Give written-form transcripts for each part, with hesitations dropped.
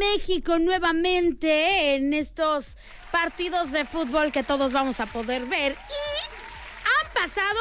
México nuevamente en estos partidos de fútbol que todos vamos a poder ver. Y han pasado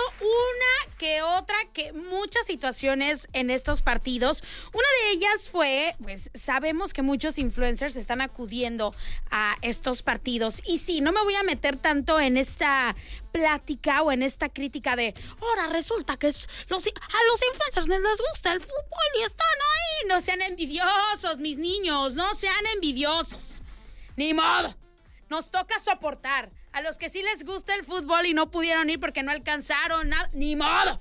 muchas situaciones en estos partidos. Una de ellas fue, pues sabemos que muchos influencers están acudiendo a estos partidos. Y sí, no me voy a meter tanto en esta plática o en esta crítica de ahora resulta que a los influencers les gusta el fútbol y están ahí. No sean envidiosos, mis niños, no sean envidiosos. Ni modo, nos toca soportar. A los que sí les gusta el fútbol y no pudieron ir porque no alcanzaron nada, ni modo,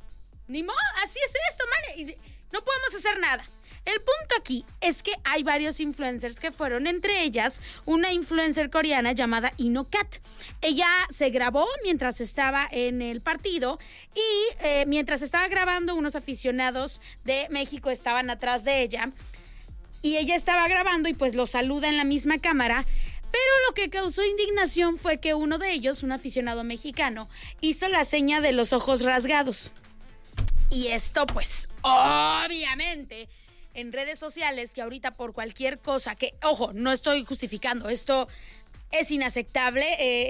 así es esto, man, no podemos hacer nada. El punto aquí es que hay varios influencers que fueron, entre ellas una influencer coreana llamada Inokat. Ella se grabó mientras estaba en el partido y mientras estaba grabando, unos aficionados de México estaban atrás de ella y ella estaba grabando y pues lo saluda en la misma cámara. Pero lo que causó indignación fue que uno de ellos, un aficionado mexicano, hizo la seña de los ojos rasgados. Y esto, pues, obviamente, en redes sociales, que ahorita por cualquier cosa, que, ojo, no estoy justificando, esto es inaceptable,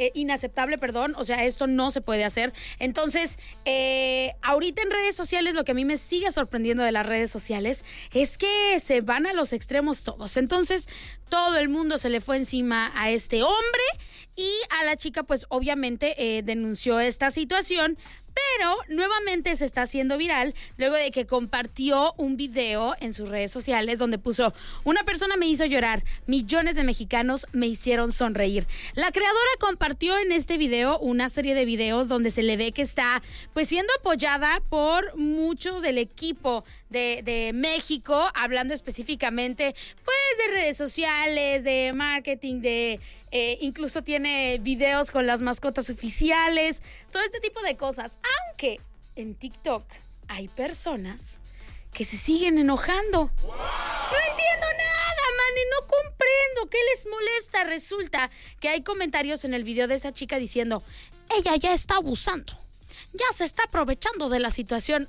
o sea, esto no se puede hacer. Entonces, ahorita en redes sociales, lo que a mí me sigue sorprendiendo de las redes sociales es que se van a los extremos todos. Entonces, todo el mundo se le fue encima a este hombre y a la chica, pues, obviamente, denunció esta situación. Pero nuevamente se está haciendo viral luego de que compartió un video en sus redes sociales donde puso: una persona me hizo llorar, millones de mexicanos me hicieron sonreír. La creadora compartió en este video una serie de videos donde se le ve que está pues siendo apoyada por mucho del equipo de México, hablando específicamente pues de redes sociales, de marketing, incluso tiene videos con las mascotas oficiales, todo este tipo de cosas. Aunque en TikTok hay personas que se siguen enojando. No entiendo nada, man, y no comprendo qué les molesta. Resulta que hay comentarios en el video de esa chica diciendo: ella ya está abusando, ya se está aprovechando de la situación.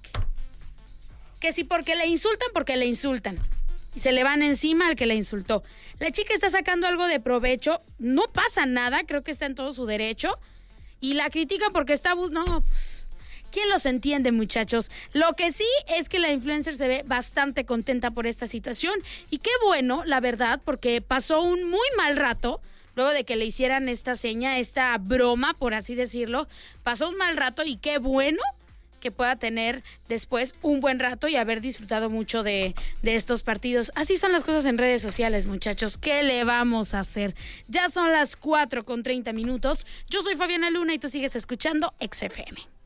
Que si porque le insultan. Y se le van encima al que la insultó. La chica está sacando algo de provecho, no pasa nada, creo que está en todo su derecho. Y la critican porque está no, pues, ¿quién los entiende, muchachos? Lo que sí es que la influencer se ve bastante contenta por esta situación. Y qué bueno, la verdad, porque pasó un muy mal rato. Luego de que le hicieran esta seña, esta broma, por así decirlo, pasó un mal rato y qué bueno que pueda tener después un buen rato y haber disfrutado mucho de estos partidos. Así son las cosas en redes sociales, muchachos. ¿Qué le vamos a hacer? Ya son las 4:30. Yo soy Fabiana Luna y tú sigues escuchando XFM.